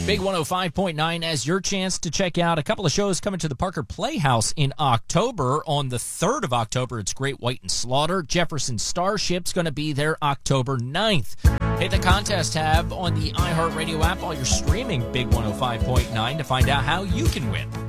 Big 105.9 as your chance to check out a couple of shows coming to the Parker Playhouse in October. On the 3rd of October, it's Great White and Slaughter. Jefferson Starship's going to be there October 9th. Hit the contest tab on the iHeartRadio app while you're streaming Big 105.9 to find out how you can win.